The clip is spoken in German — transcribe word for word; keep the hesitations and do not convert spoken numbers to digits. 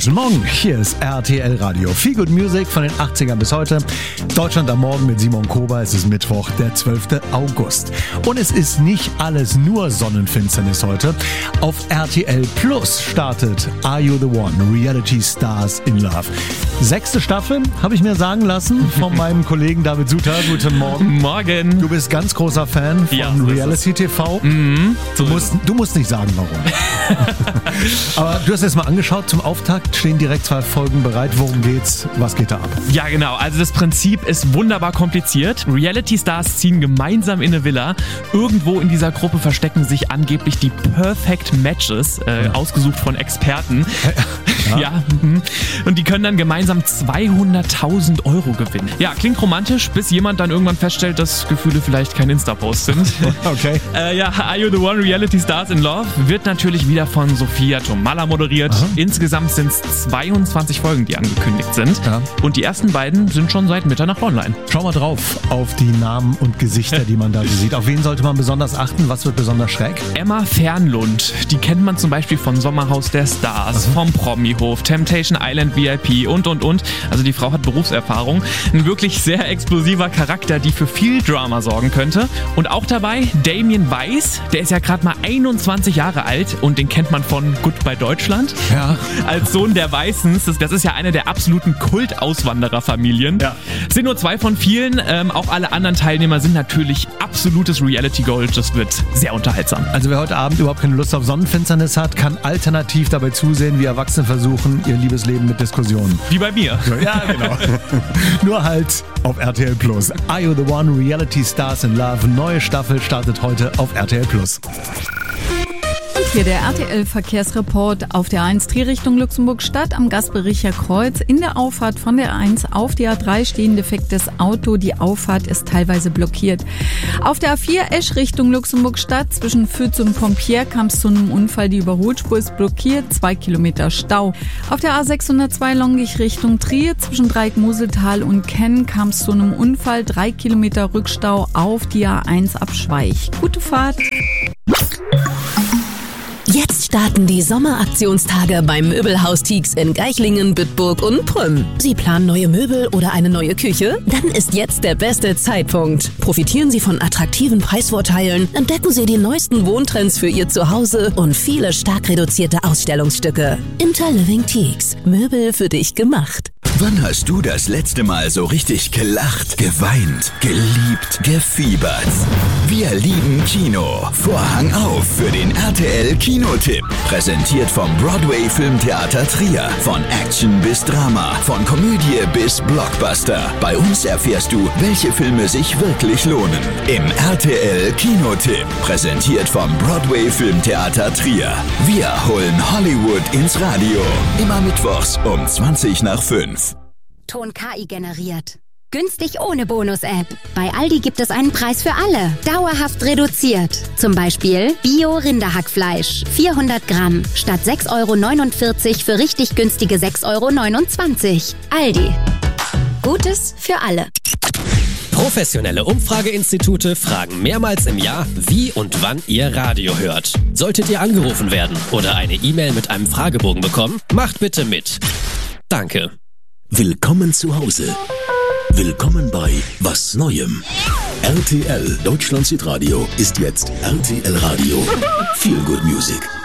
Guten Morgen, hier ist R T L Radio. Feel Good Music von den achtzigern bis heute. Deutschland am Morgen mit Simon Kober. Es ist Mittwoch, der zwölfter August. Und es ist nicht alles nur Sonnenfinsternis heute. Auf R T L Plus startet Are You The One? Reality Stars in Love. Sechste Staffel, habe ich mir sagen lassen von meinem Kollegen David Suter. Guten Morgen. Morgen. Du bist ganz großer Fan von Ja, so Reality T V. Mhm, so Du musst, du musst nicht sagen, warum. Aber du hast es mal angeschaut. Zum Auftakt stehen direkt zwei Folgen bereit. Worum geht's? Was geht da ab? Ja, genau. Also das Prinzip ist wunderbar kompliziert. Reality-Stars ziehen gemeinsam in eine Villa. Irgendwo in dieser Gruppe verstecken sich angeblich die Perfect Matches, äh, ausgesucht von Experten. Ja. Ja. Mhm. Und die können dann gemeinsam zweihunderttausend Euro gewinnen. Ja, klingt romantisch, bis jemand dann irgendwann feststellt, dass Gefühle vielleicht kein Insta-Post sind. Okay. Äh, ja, Are You The One? Reality Stars in Love wird natürlich wieder von Sophia Tomalla moderiert. Aha. Insgesamt sind es zweiundzwanzig Folgen, die angekündigt sind. Ja. Und die ersten beiden sind schon seit Mitternacht online. Schau mal drauf auf die Namen und Gesichter, die man da so sieht. Auf wen sollte man besonders achten? Was wird besonders schräg? Emma Fernlund, die kennt man zum Beispiel von Sommerhaus der Stars, Aha. vom Promi-Hof, Temptation Island V I P und, und, und. Also die Frau hat Berufserfahrung. Ein wirklich sehr explosiver Charakter, die für viel Drama sorgen könnte. Und auch dabei Damien Weiss, der ist ja gerade mal einundzwanzig Jahre alt und den kennt man von Goodbye Deutschland. Ja. Als Sohn der Weißens, das, das ist ja eine der absoluten Kult-Auswandererfamilien. Ja. Sind nur zwei von vielen, ähm, auch alle anderen Teilnehmer sind natürlich absolutes Reality-Gold. Das wird sehr unterhaltsam. Also wer heute Abend überhaupt keine Lust auf Sonnenfinsternis hat, kann alternativ dabei zusehen, wie Erwachsene versuchen, ihr Liebesleben mit Diskussionen. Wie bei mir. Ja, genau. Nur halt auf R T L Plus. Are You The One? Reality Stars in Love. Neue Staffel startet heute auf R T L Plus. Hier der R T L-Verkehrsreport auf der A eins Trier Richtung Luxemburg-Stadt am Gasbericher Kreuz. In der Auffahrt von der A eins auf die A drei steht ein defektes Auto. Die Auffahrt ist teilweise blockiert. Auf der A vier Esch Richtung Luxemburg-Stadt zwischen Fütz und Pompier kam es zu einem Unfall. Die Überholspur ist blockiert, zwei Kilometer Stau. Auf der A sechshundertzwei Longich Richtung Trier zwischen Dreieck-Moseltal und Kenn kam es zu einem Unfall. Drei Kilometer Rückstau auf die A eins ab Schweich. Gute Fahrt. Jetzt starten die Sommeraktionstage beim Möbelhaus Tieks in Geichlingen, Bitburg und Prüm. Sie planen neue Möbel oder eine neue Küche? Dann ist jetzt der beste Zeitpunkt. Profitieren Sie von attraktiven Preisvorteilen, entdecken Sie die neuesten Wohntrends für Ihr Zuhause und viele stark reduzierte Ausstellungsstücke. Interliving Tieks. Möbel für dich gemacht. Wann hast du das letzte Mal so richtig gelacht, geweint, geliebt, gefiebert? Wir lieben Kino. Vorhang auf für den R T L Kinotipp. Präsentiert vom Broadway Filmtheater Trier. Von Action bis Drama, von Komödie bis Blockbuster. Bei uns erfährst du, welche Filme sich wirklich lohnen. Im R T L Kinotipp. Präsentiert vom Broadway Filmtheater Trier. Wir holen Hollywood ins Radio. Immer mittwochs um zwanzig nach fünf. Ton K I generiert. Günstig ohne Bonus-App. Bei Aldi gibt es einen Preis für alle. Dauerhaft reduziert. Zum Beispiel Bio-Rinderhackfleisch. vierhundert Gramm. Statt sechs Euro neunundvierzig für richtig günstige sechs Euro neunundzwanzig. Aldi. Gutes für alle. Professionelle Umfrageinstitute fragen mehrmals im Jahr, wie und wann ihr Radio hört. Solltet ihr angerufen werden oder eine E-Mail mit einem Fragebogen bekommen, macht bitte mit. Danke. Willkommen zu Hause. Willkommen bei Was Neuem. R T L Deutschland Südradio ist jetzt R T L Radio. Feel Good Music.